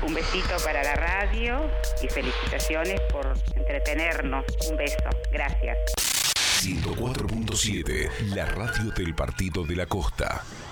Un besito para la radio y felicitaciones por entretenernos. Un beso. Gracias. 104.7, la radio del Partido de la Costa.